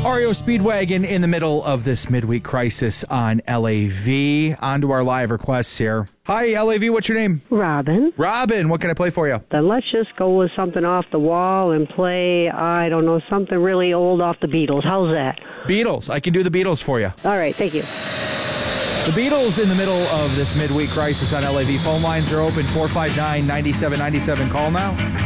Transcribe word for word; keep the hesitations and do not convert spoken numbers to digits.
R E O Speedwagon in the middle of this midweek crisis on L A V. On to our live requests here. Hi, L A V, what's your name? Robin. Robin, what can I play for you? Then let's just go with something off the wall and play, I don't know, something really old off the Beatles. How's that? Beatles. I can do the Beatles for you. All right, thank you. The Beatles in the middle of this midweek crisis on L A V. Phone lines are open, four five nine, nine seven nine seven. Call now.